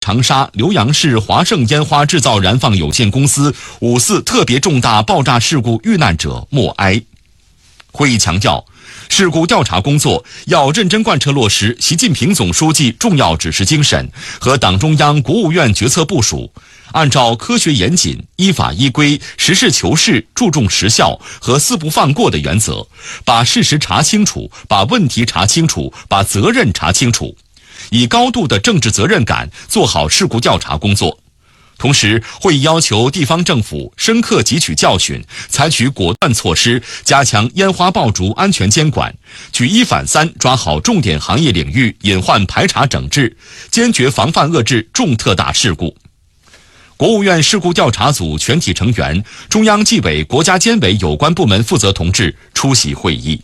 长沙浏阳市华盛烟花制造燃放有限公司5·4特别重大爆炸事故遇难者默哀。会议强调，事故调查工作要认真贯彻落实习近平总书记重要指示精神和党中央、国务院决策部署，按照科学严谨、依法依规、实事求是、注重实效和四不放过的原则，把事实查清楚，把问题查清楚，把责任查清楚，以高度的政治责任感做好事故调查工作。同时，会议要求地方政府深刻汲取教训，采取果断措施，加强烟花爆竹安全监管，举一反三，抓好重点行业领域隐患排查整治，坚决防范遏制重特大事故。国务院事故调查组全体成员、中央纪委国家监委有关部门负责同志出席会议。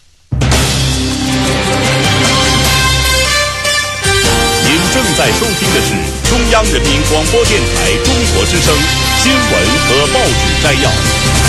您正在收听的是中央人民广播电台中国之声新闻和报纸摘要。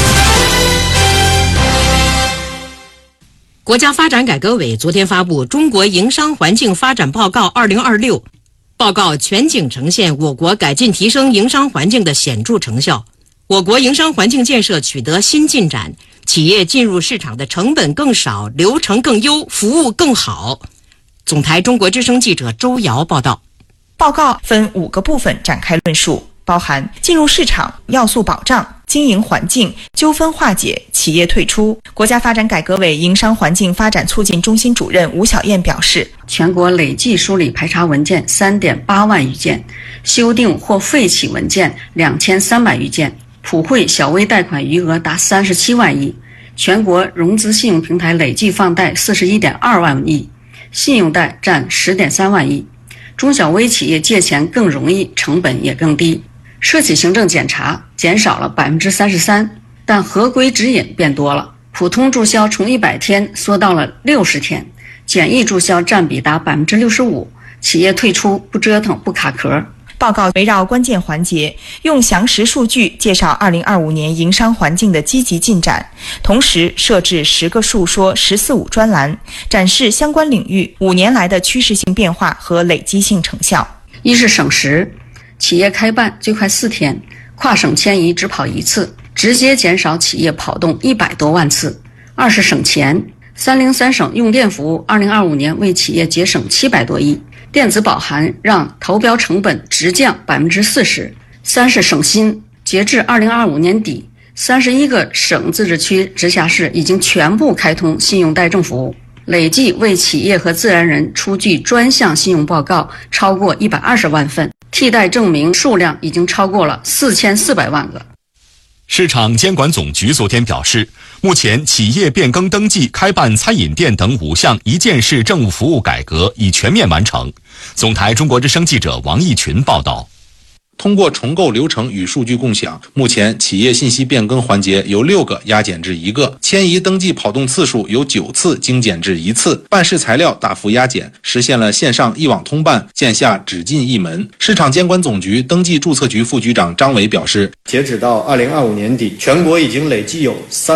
国家发展改革委昨天发布《中国营商环境发展报告2026》，报告全景呈现我国改进提升营商环境的显著成效，我国营商环境建设取得新进展，企业进入市场的成本更少，流程更优，服务更好。总台中国之声记者周瑶报道。 报告分5个部分展开论述，包含进入市场、要素保障、经营环境、纠纷化解、企业退出。国家发展改革委营商环境发展促进中心主任吴晓燕表示， 全国累计梳理排查文件3.8万余件，修订或废弃文件2300余件，普惠小微贷款余额达37万亿，全国融资信用平台累计放贷41.2万亿，信用贷占10.3万亿，中小微企业借钱更容易，成本也更低。涉企行政检查减少了33%，但合规指引变多了，普通注销从100天缩到了60天，简易注销占比达65%，企业退出不折腾不卡壳。 报告围绕关键环节，用详实数据介绍2025年营商环境的积极进展，同时设置10个述说14.5专栏，展示相关领域5年来的趋势性变化和累积性成效。 一是省时，企业开办最快4天，跨省迁移只跑1次，直接减少企业跑动100多万次。二是省钱，303省用电服务2025年为企业节省700多亿，电子保函让投标成本直降40%。三是省心，截至2025年底，31个省自治区直辖市已经全部开通信用贷证服务，累计为企业和自然人出具专项信用报告超过120万份，替代证明数量已经超过了4400万个。 市场监管总局昨天表示，目前企业变更登记、开办餐饮店等5项一件式政务服务改革已全面完成。总台中国之声记者王义群报道。 通过重构流程与数据共享，目前企业信息变更环节由6个压减至1个，迁移登记跑动次数由9次精简至1次，办事材料大幅压减，实现了线上一网通办，线下只进一门。市场监管总局登记注册局副局长张伟表示， 截止到2025年底，全国已经累计有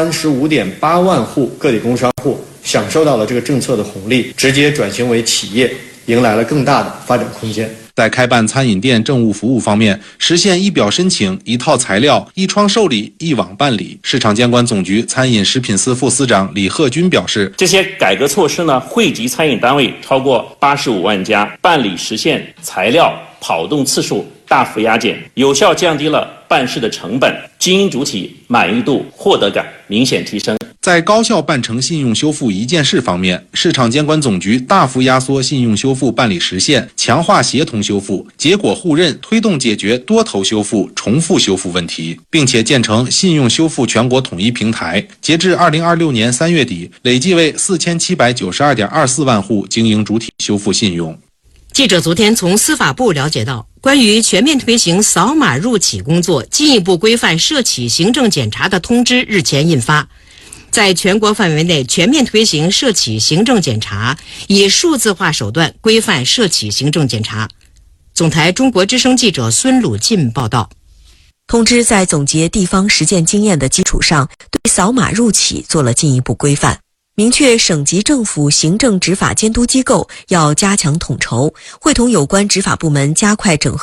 35.8万户个体工商户享受到了这个政策的红利，直接转型为企业，迎来了更大的发展空间。 在开办餐饮店政务服务方面，实现一表申请、一套材料、一窗受理、一网办理。市场监管总局餐饮食品司副司长李鹤军表示， 这些改革措施呢，惠及餐饮单位超过85万家，办理实现材料跑动次数大幅压减，有效降低了办事的成本，经营主体满意度、获得感明显提升。 在高效办成信用修复一件事方面，市场监管总局大幅压缩信用修复办理时限，强化协同修复、结果互认，推动解决多头修复、重复修复问题，并且建成信用修复全国统一平台。截至2026年3月底，累计为4792.24万户经营主体修复信用。 记者昨天从司法部了解到，关于全面推行扫码入企工作，进一步规范涉企行政检查的通知日前印发。在全国范围内全面推行涉企行政检查，以数字化手段规范涉企行政检查。总台中国之声记者孙鲁进报道。 通知在总结地方实践经验的基础上，对扫码入企做了进一步规范，明确省级政府行政执法监督机构要加强统筹，会同有关执法部门加快整合